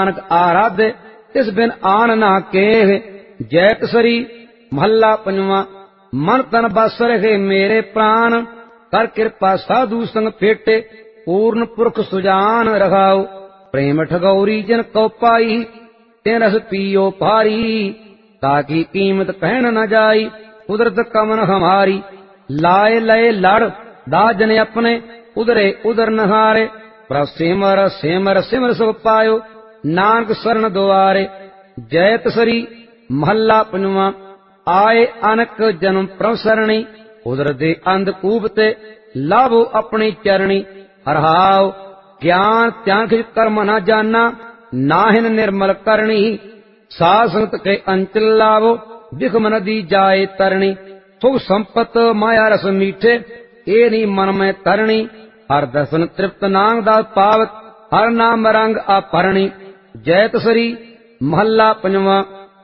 नानक आराधे तिस बिन आन ना केह। जैत सरी महला पंजवा। मन तन बस रहे मेरे प्राण, कर कृपा साधु संग फेटे, पूर्ण पुरख सुजान रखाओ। प्रेम ठगौरी जिन कौ पाई, तिन रस पियो भारी, ताकि कीमत कहन न जाई, कुदरत कमन हमारी। लाए लय लड़ दाजन अपने, उदरे उदर नहारे, प्रभ सिमर सिमर सिमर सब पायो, नानक शरण दुआरे। जैत सरी महला पंजवा। आए अनक जन्म प्रभ सरणी, उदर दे अंधकूप ते, लाभो अपनी चरणी। हरहाओ ज्ञान त्यान खिच कर्म न जाना, नाहिन निर्मल करणी, साध संगत के अंचल लाभो, बिखम नदी जाए तरणी। सुख संपत माया रस मीठे, ए नी मन में तरणी, हर दर्शन तृप्त नांग दास पावत, हर नाम रंग अपरणी। जैत सरी महला पंजवा।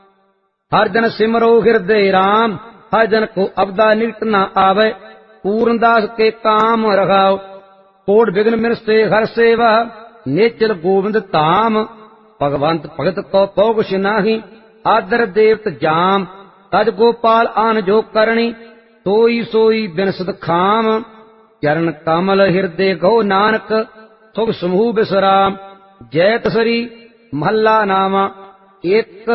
हर जन सिमरो हृदय राम, हर जन को अबदा निकट न आवे, पूर्णदास के काम रखाओ। कोट विघ्न मिरसे हर सेवा, नेचर गोविंद धाम, भगवंत भगत को पौगुष नाही, आदर देवत जाम। तज गोपाल आन जो करणी, सोई सोई बिनसद खाम। चरण कमल हृदय गो नानक, सुख समूह बिसराम। जैत सरी महला नामा। एक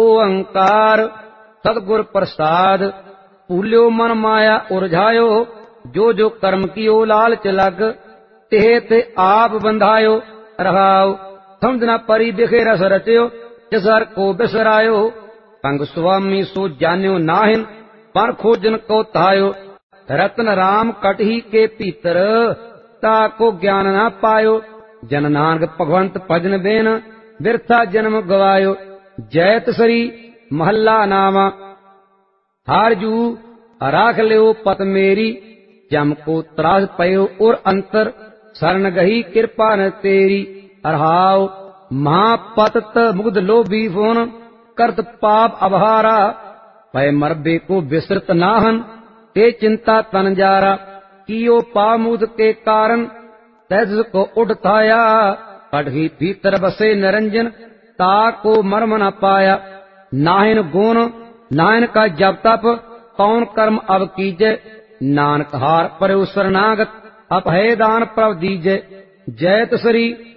ओंकार सतगुर प्रसाद, भूल्यो मन माया उरझायो, जो जो कर्म कियो लालच लग, तेह ते आप बंधायो रहाओ। समझ न परी बिखे रस रचयो, जसर को बिसरायो, संग स्वामी सो जान्यो नाहिन, पर खोजन को तायो। रतन राम कटही के भीतर, ताको ज्ञान न पायो, जन नानक भगवंत भजन बेन, बिरथा जन्म गवायो। जैत सरी महला नामा। हार जू राख लियो पत मेरी, जम को त्रास पयो और अंतर, शरण गही कृपा न तेरी। अरहाओ महापतत मुग्ध लोभी फोन, करत पाप अभारा, पय मरबे को विसृत नाहन, ते चिंता तन जारा। कियो पामुद के कारण, तैज को उठाया, कटही भीतर बसे निरंजन, ताको मर्म न पाया। नाहिन गुण नाहिन का जप तप, कौन कर्म अब कीजे, नानक हार पर शरणागत, अपहे दान प्रभ दीजे। जैत सरी